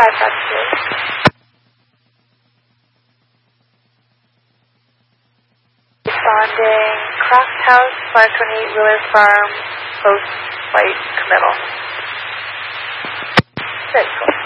Responding, Croft House, 528 Wheeler Farm, post flight committal. Very cool.